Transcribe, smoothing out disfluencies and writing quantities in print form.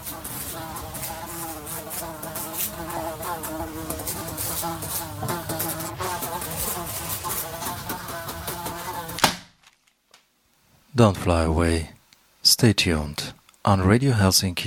Don't fly away. Stay tuned on Radio Helsinki